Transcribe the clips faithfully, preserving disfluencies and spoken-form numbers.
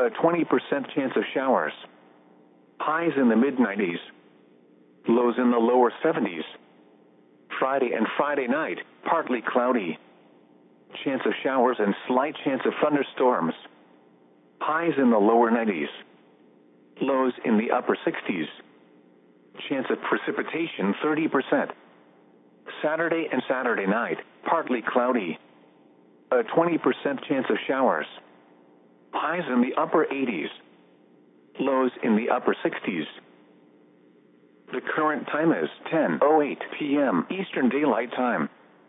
A twenty percent chance of showers. Highs in the mid nineties. Lows in the lower seventies. Friday and Friday night, partly cloudy. Chance of showers and slight chance of thunderstorms. Highs in the lower nineties. Lows in the upper sixties. Chance of precipitation thirty percent. Saturday and Saturday night, partly cloudy. A twenty percent chance of showers. Highs in the upper eighties. Lows in the upper sixties. The current time is ten oh eight p m Eastern Daylight Time.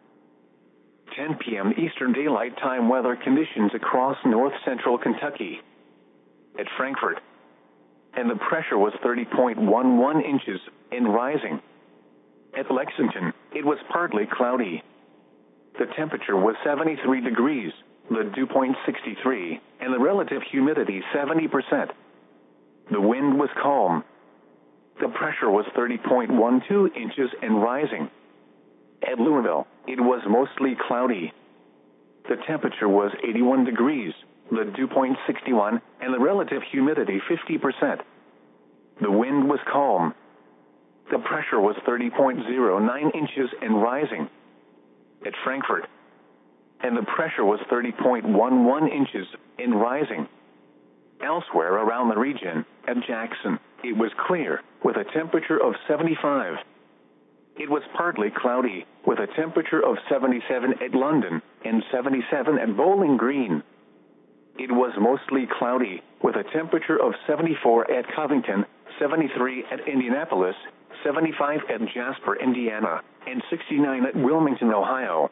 ten p m Eastern Daylight Time weather conditions across north central Kentucky. At Frankfort. And the pressure was thirty point one one inches and rising. At Lexington, it was partly cloudy. The temperature was seventy-three degrees, the dew point sixty-three, and the relative humidity seventy percent. The wind was calm. The pressure was thirty point one two inches and rising. At Louisville, it was mostly cloudy. The temperature was eighty-one degrees, the dew point sixty-one, and the relative humidity fifty percent. The wind was calm. The pressure was thirty point zero nine inches and rising. At Frankfort. And the pressure was thirty point one one inches and rising. Elsewhere around the region, at Jackson, it was clear, with a temperature of seventy-five. It was partly cloudy, with a temperature of seventy-seven at London and seventy-seven at Bowling Green. It was mostly cloudy, with a temperature of seventy-four at Covington, seventy-three at Indianapolis, seventy-five at Jasper, Indiana, and sixty-nine at Wilmington, Ohio.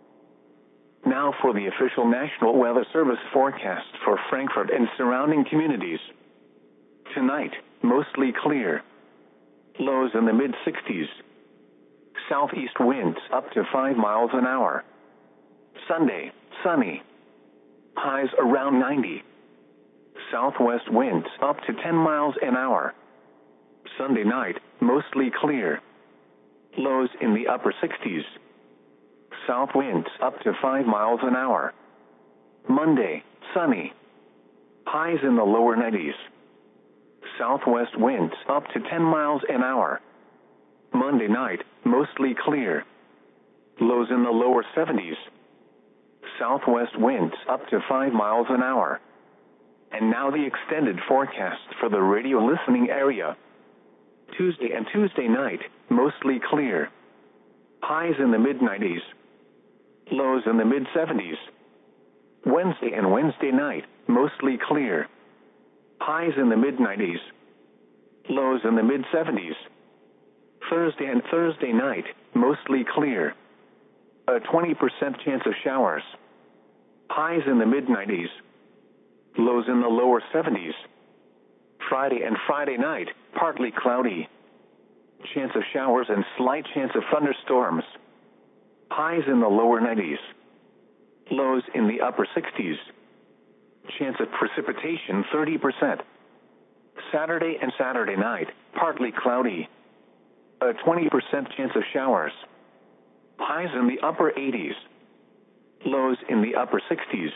Now for the official National Weather Service forecast for Frankfort and surrounding communities. Tonight, mostly clear. Lows in the mid sixties. Southeast winds up to five miles an hour. Sunday, sunny. Highs around ninety. Southwest winds up to ten miles an hour. Sunday night, mostly clear. Lows in the upper sixties. South winds up to five miles an hour. Monday, sunny. Highs in the lower nineties. Southwest winds up to ten miles an hour. Monday night, mostly clear. Lows in the lower seventies. Southwest winds up to five miles an hour. And now the extended forecast for the radio listening area. Tuesday and Tuesday night, mostly clear. Highs in the mid nineties. Lows in the mid seventies. Wednesday and Wednesday night, mostly clear. Highs in the mid nineties. Lows in the mid seventies. Thursday and Thursday night, mostly clear. A twenty percent chance of showers. Highs in the mid nineties. Lows in the lower seventies. Friday and Friday night, partly cloudy. Chance of showers and slight chance of thunderstorms. Highs in the lower nineties. Lows in the upper sixties. Chance of precipitation thirty percent. Saturday and Saturday night, partly cloudy. A twenty percent chance of showers. Highs in the upper eighties. Lows in the upper sixties.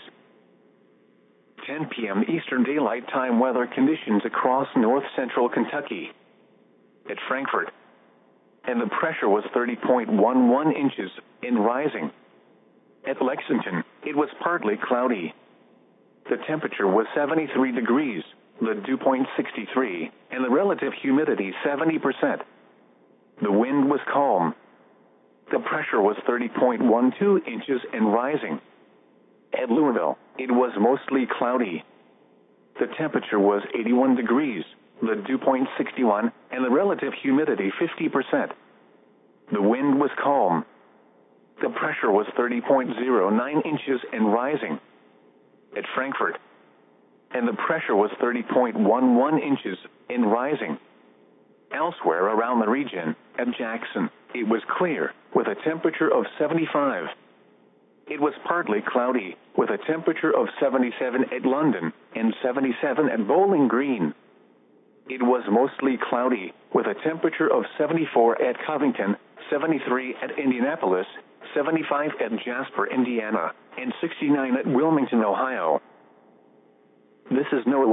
ten p m Eastern Daylight Time weather conditions across north central Kentucky. At Frankfort. And the pressure was thirty point one one inches and rising. At Lexington, it was partly cloudy. The temperature was seventy-three degrees, the dew point sixty-three, and the relative humidity seventy percent. The wind was calm. The pressure was thirty point one two inches and rising. At Louisville, it was mostly cloudy. The temperature was eighty-one degrees, the dew point sixty-one, and the relative humidity fifty percent. The wind was calm. The pressure was thirty point zero nine inches and rising. At Frankfort. And the pressure was thirty point one one inches and rising. Elsewhere around the region, at Jackson, it was clear, with a temperature of seventy-five. It was partly cloudy, with a temperature of seventy-seven at London and seventy-seven at Bowling Green. It was mostly cloudy, with a temperature of seventy-four at Covington, seventy-three at Indianapolis, seventy-five at Jasper, Indiana, and sixty-nine at Wilmington, Ohio. This is NOAA